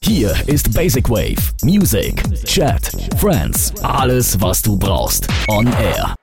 Hier ist Basic Wave. Music, Chat, Friends, alles was du brauchst. On Air.